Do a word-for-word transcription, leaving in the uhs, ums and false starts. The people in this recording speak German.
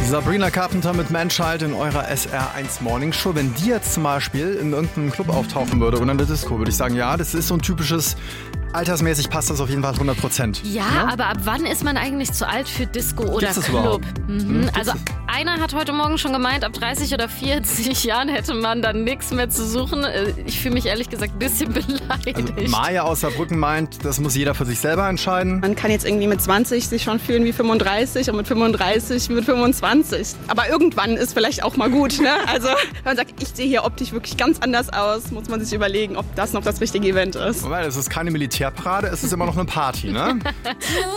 Sabrina Carpenter mit Manchild in eurer S R eins Morning Show. Wenn die jetzt zum Beispiel in irgendeinem Club auftauchen würde oder in der Disco, würde ich sagen, ja, das ist so ein typisches, altersmäßig passt das auf jeden Fall hundert Prozent. Ja, ja, aber ab wann ist man eigentlich zu alt für Disco oder Gibt's das Club? überhaupt? Mhm. Hm, also einer hat heute Morgen schon gemeint, ab dreißig oder vierzig Jahren hätte man dann nichts mehr zu suchen. Ich fühle mich ehrlich gesagt ein bisschen beleidigt. Also Maya aus Saarbrücken meint, das muss jeder für sich selber entscheiden. Man kann jetzt irgendwie mit zwanzig sich schon fühlen wie fünfunddreißig und mit fünfunddreißig mit fünfundzwanzig. Aber irgendwann ist vielleicht auch mal gut, ne? Also wenn man sagt, ich sehe hier optisch wirklich ganz anders aus, muss man sich überlegen, ob das noch das richtige Event ist. Weil es ist keine Militärparade, es ist immer noch eine Party, ne?